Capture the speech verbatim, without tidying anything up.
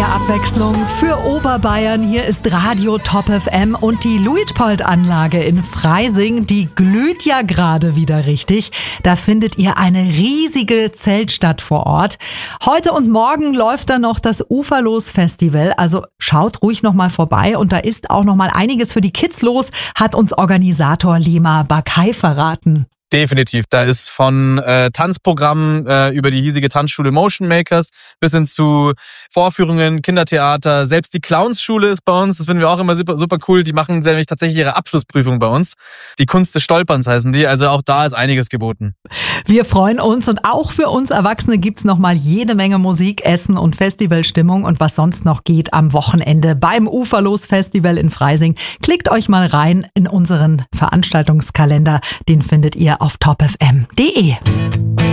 mehr Abwechslung für Oberbayern. Hier ist Radio Top F M und die Luitpold-Anlage in Freising, die glüht ja gerade wieder richtig. Da findet ihr eine riesige Zeltstadt vor Ort. Heute und morgen läuft da noch das Uferlos-Festival, also schaut ruhig noch mal vorbei und da ist auch noch mal einiges für die Kids los, hat uns Organisator Lema Bakay verraten. Definitiv. Da ist von äh, Tanzprogrammen äh, über die hiesige Tanzschule Motion Makers bis hin zu Vorführungen, Kindertheater. Selbst die Clownsschule ist bei uns. Das finden wir auch immer super, super cool. Die machen nämlich tatsächlich ihre Abschlussprüfung bei uns. Die Kunst des Stolperns heißen die. Also auch da ist einiges geboten. Wir freuen uns und auch für uns Erwachsene gibt's noch mal jede Menge Musik, Essen und Festivalstimmung und was sonst noch geht am Wochenende beim Uferlos-Festival in Freising. Klickt euch mal rein in unseren Veranstaltungskalender. Den findet ihr auf top f m punkt d e.